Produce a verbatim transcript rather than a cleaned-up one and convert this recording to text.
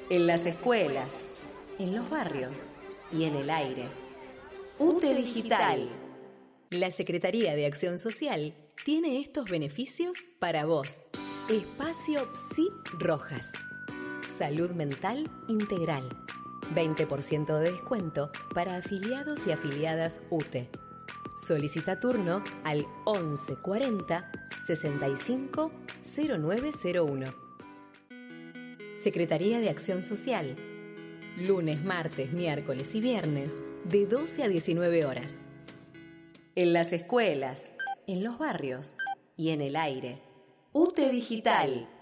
en las escuelas, en los barrios y en el aire. U T E Digital. La Secretaría de Acción Social tiene estos beneficios para vos. Espacio Psi Rojas. Salud mental integral. veinte por ciento de descuento para afiliados y afiliadas U T E. Solicita turno al once cuarenta sesenta y cinco cero nueve cero uno. Secretaría de Acción Social. Lunes, martes, miércoles y viernes de doce a diecinueve horas. En las escuelas, en los barrios y en el aire. U T E Digital.